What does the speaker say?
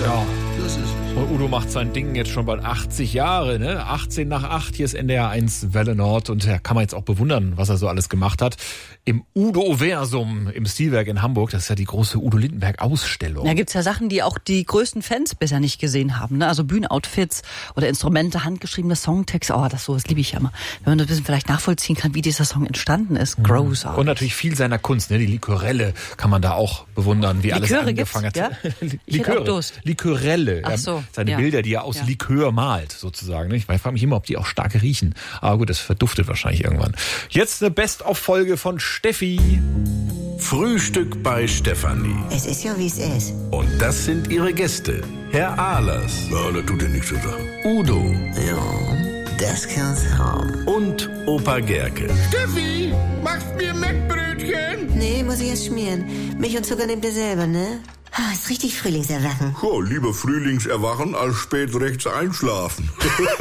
Ja. Das ist es. Und Udo macht sein Ding jetzt schon bald 80 Jahre, ne? 18 nach 8, hier ist NDR 1 Welle Nord und da kann man jetzt auch bewundern, was er so alles gemacht hat. Im Udo-Versum im Stilwerk in Hamburg, das ist ja die große Udo Lindenberg-Ausstellung. Da gibt's ja Sachen, die auch die größten Fans bisher nicht gesehen haben, ne? Also Bühnenoutfits oder Instrumente, handgeschriebene Songtexte, sowas liebe ich ja immer. Wenn man das ein bisschen vielleicht nachvollziehen kann, wie dieser Song entstanden ist, großartig. Und natürlich viel seiner Kunst, ne? Die Likorelle kann man da auch bewundern, wie alles Liköre angefangen gibt's, hat. ja? Ich hätte auch Durst. Likorelle. Ach so, Seine ja. Bilder, die er aus Ja. Likör malt, sozusagen. Ne? Ich frage mich immer, ob die auch stark riechen. Aber gut, das verduftet wahrscheinlich irgendwann. Jetzt eine Best-of-Folge von Steffi. Frühstück bei Stefanie. Es ist ja, wie es ist. Und das sind ihre Gäste. Herr Ahlers. Ja, das tut dir nichts zu sagen. Udo Ja, das kann's haben. und Opa Gerke. Steffi, machst mir Mettbrötchen? Nee, muss ich erst schmieren. Milch und Zucker nehmt ihr selber, ne? Ist richtig Frühlingserwachen. Ja, lieber Frühlingserwachen als spät rechts einschlafen.